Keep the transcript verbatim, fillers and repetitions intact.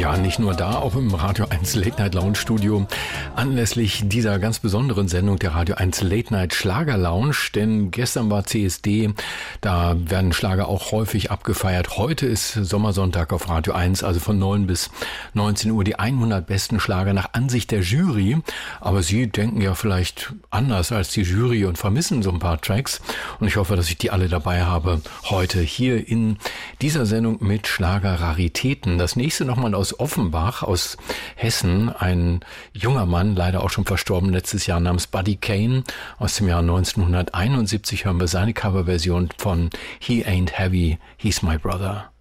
Ja, nicht nur da, auch im Radio eins Late Night Lounge Studio anlässlich dieser ganz besonderen Sendung der Radio eins Late Night Schlager Lounge, denn gestern war C S D, da werden Schlager auch häufig abgefeiert. Heute ist Sommersonntag auf Radio eins, also von neun bis neunzehn Uhr die hundert besten Schlager nach Ansicht der Jury. Aber Sie denken ja vielleicht anders als die Jury und vermissen so ein paar Tracks. Und ich hoffe, dass ich die alle dabei habe heute hier in dieser Sendung mit Schlager-Raritäten. Das nächste nochmal aus Offenbach, aus Hessen, ein junger Mann, leider auch schon verstorben letztes Jahr, namens Buddy Kane. Aus dem Jahr neunzehnhunderteinundsiebzig hören wir seine Coverversion von He Ain't Heavy, He's My Brother.